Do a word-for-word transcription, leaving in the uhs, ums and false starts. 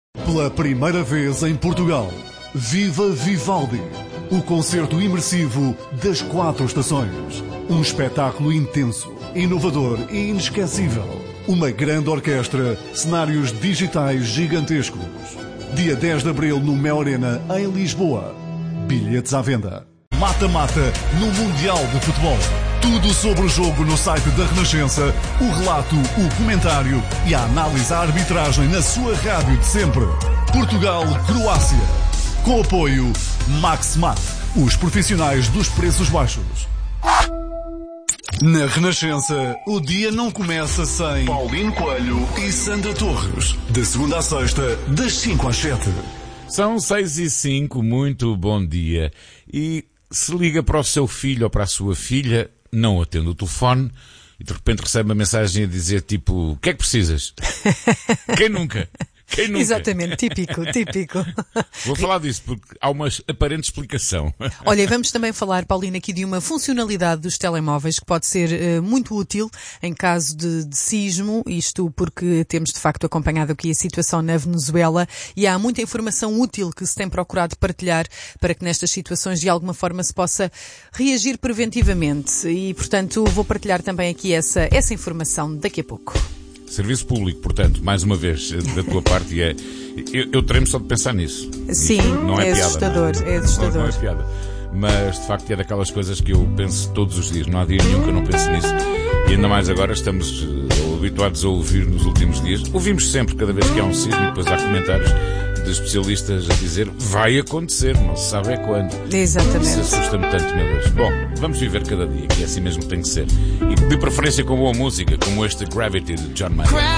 Pela primeira vez em Portugal, Viva Vivaldi, o concerto imersivo das quatro estações. Um espetáculo intenso, inovador e inesquecível. Uma grande orquestra, cenários digitais gigantescos. Dia dez de abril no Mel Arena, em Lisboa. Bilhetes à venda. Mata-mata no Mundial de Futebol. Tudo sobre o jogo no site da Renascença, o relato, o comentário e a análise à arbitragem na sua rádio de sempre. Portugal-Croácia. Com apoio Max-Mat, os profissionais dos preços baixos. Na Renascença, o dia não começa sem Paulino Coelho e Sandra Torres. Da segunda à sexta, das cinco às sete. São seis e cinco, muito bom dia. E se liga para o seu filho ou para a sua filha, não atende o telefone e de repente recebe uma mensagem a dizer tipo, o que é que precisas? Quem nunca? Quem nunca? Exatamente, típico, típico. Vou falar disso porque há uma aparente explicação. Olha, vamos também falar, Paulina, aqui de uma funcionalidade dos telemóveis que pode ser uh, muito útil em caso de, de sismo, isto porque temos de facto acompanhado aqui a situação na Venezuela e há muita informação útil que se tem procurado partilhar para que nestas situações de alguma forma se possa reagir preventivamente e, portanto, vou partilhar também aqui essa, essa informação daqui a pouco. Serviço público, portanto, mais uma vez, da tua parte, é, eu, eu tremo só de pensar nisso. Sim, Isto não é, é piada, assustador, não é? é assustador. Não, não é piada. Mas, de facto, é daquelas coisas que eu penso todos os dias. Não há dia nenhum que eu não pense nisso. E ainda mais agora estamos uh, habituados a ouvir nos últimos dias. Ouvimos sempre, cada vez que há um sismo, e depois há comentários de especialistas a dizer vai acontecer, não se sabe é quando. Exatamente. Isso assusta-me tanto, meu Deus. Bom, vamos viver cada dia, que é assim mesmo que tem que ser. E de preferência com boa música, como este Gravity de John Mayer.